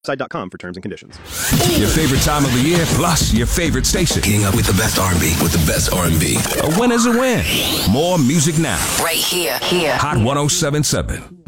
Side.com for terms and conditions. Your favorite time of the year, plus your favorite station. Getting up with the best R&B, with the best R&B. A win is a win. More music now. Right here. Hot 107.7.